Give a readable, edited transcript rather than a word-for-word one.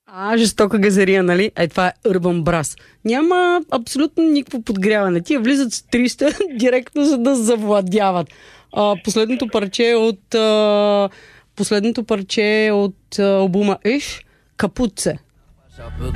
Жестока газария, нали? Това е Urban Brass. Няма абсолютно никакво подгряване. Тия влизат с 300 директно, за да завладяват. Последното парче от албума Иш, Капуце.